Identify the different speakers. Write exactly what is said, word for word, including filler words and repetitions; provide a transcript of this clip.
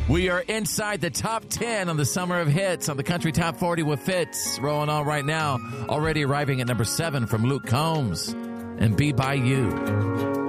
Speaker 1: We are inside the top ten on the Summer of Hits on the Country Top forty with Fitz. Rolling on right now. Already arriving at number seven from Luke Combs and Be By You.